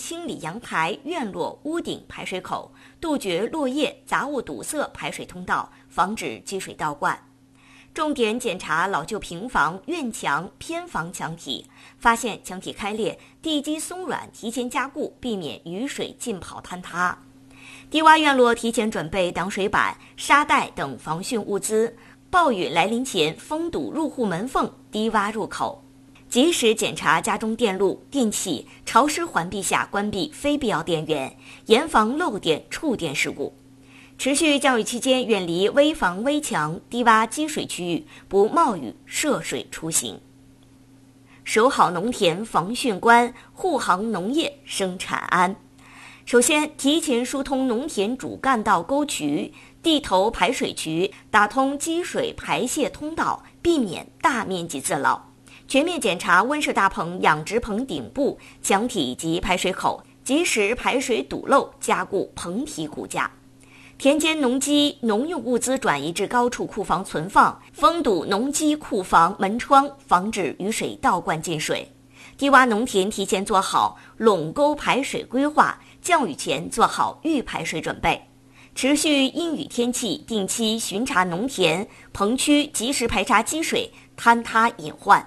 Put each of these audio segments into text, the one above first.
清理阳台、院落、屋顶排水口，杜绝落叶、杂物堵塞排水通道，防止积水倒灌。重点检查老旧平房、院墙、偏房墙体，发现墙体开裂、地基松软，提前加固，避免雨水浸泡坍塌。低洼院落提前准备挡水板、沙袋等防汛物资，暴雨来临前封堵入户门缝、低洼入口。及时检查家中电路、电器，潮湿环闭下关闭非必要电源，严防漏电、触电事故。持续降雨期间，远离危房危墙、低洼积水区域，不冒雨涉水出行。守好农田防汛关，护航农业生产安。首先，提前疏通农田主干道沟渠、地头排水渠，打通积水排泄通道，避免大面积自涝。全面检查温室大棚、养殖棚顶部、墙体及排水口，及时排水堵漏，加固棚体骨架。田间农机农用物资转移至高处库房存放，封堵农机库房门窗，防止雨水倒灌进水。低洼农田提前做好垄沟排水规划，降雨前做好预排水准备。持续阴雨天气，定期巡查农田棚区，及时排查积水、坍塌隐患。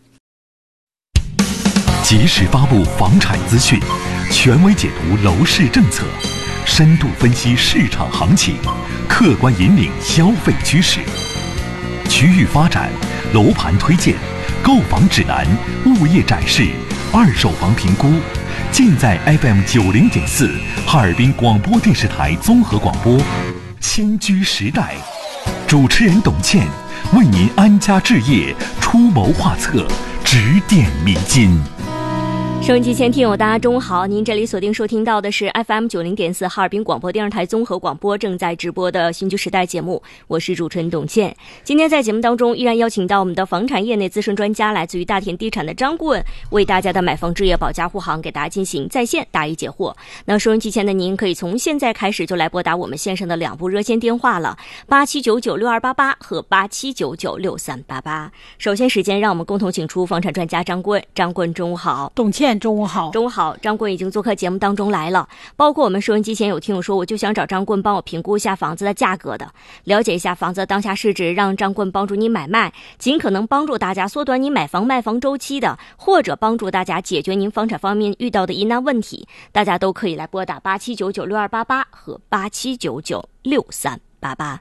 及时发布房产资讯，权威解读楼市政策，深度分析市场行情，客观引领消费趋势。区域发展、楼盘推荐、购房指南、物业展示、二手房评估，尽在 FM90.4 哈尔滨广播电视台综合广播。新居时代，主持人董倩为您安家置业出谋划策，指点迷津。 收音机前听友大家中午好，您这里锁定收听到的是 FM90.4 哈尔滨广播电视台综合广播正在直播的新居时代节目，我是主持人董倩。今天在节目当中依然邀请到我们的房产业内资深专家，来自于大田地产的张顾问，为大家的买房置业保驾护航给大家进行在线答疑解惑。那收音机前的您可以从现在开始就来拨打我们线上的2部热线电话了，87996288和87996388。首先时间让我们共同请出房产专家张顾问。张顾问中午好。 董倩中午好。 中午好，张顾问已经做客节目当中来了。包括我们收音机前有听友说，我就想找张顾问帮我评估一下房子的价格的，了解一下房子的当下市值，让张顾问帮助你买卖，尽可能帮助大家缩短你买房卖房周期的，或者帮助大家解决您房产方面遇到的疑难问题，大家都可以来拨打87996288和87996388。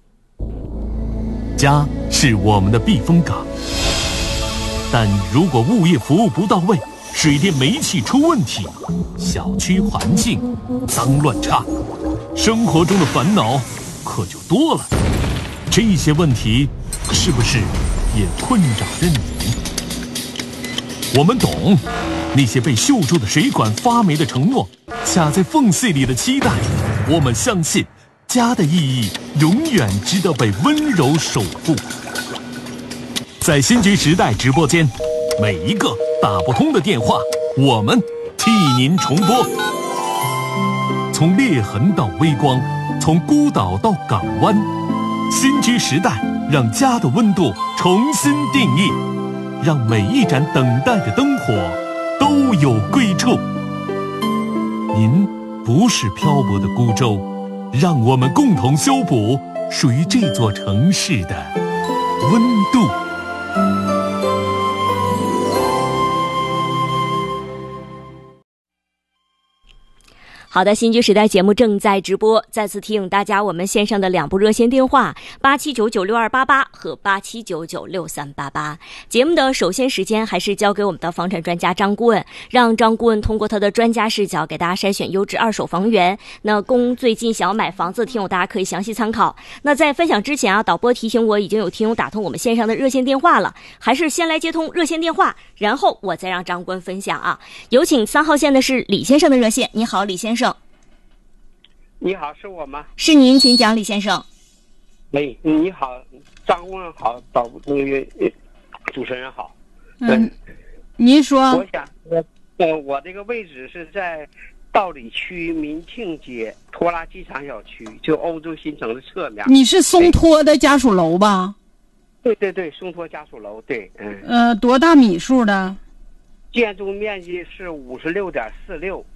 家是我们的避风港，但如果物业服务不到位，水电煤气出问题，小区环境脏乱差，生活中的烦恼可就多了。这些问题是不是也困扰着你？我们懂那些被锈住的水管、发霉的承诺、卡在缝隙里的期待。我们相信家的意义永远值得被温柔守护。在新居时代直播间，每一个打不通的电话，我们替您重拨。从裂痕到微光，从孤岛到港湾，新居时代让家的温度重新定义，让每一盏等待的灯火都有归处。您不是漂泊的孤舟，让我们共同修补属于这座城市的温度。 好的，新居时代节目正在直播，再次提醒大家，我们线上的2部热线电话87996288和87996388。节目的首先时间还是交给我们的房产专家张顾问，让张顾问通过他的专家视角给大家筛选优质二手房源，那供最近想要买房子的听友大家可以详细参考。那在分享之前啊，导播提醒我已经有听友打通我们线上的热线电话了，还是先来接通热线电话，然后我再让张顾问分享啊。有请3号线的是李先生的热线。你好，李先生。 你好，是我吗？ 是您，请讲，李先生。 喂，你好，张顾问好，主持人好。 您说。 我想，我这个位置是在道里区民庆街拖拉机场小区，就欧洲新城的侧面。 你是松托的家属楼吧？ 对对对，松托家属楼，对， 多大米数的？ 建筑面积是56.46。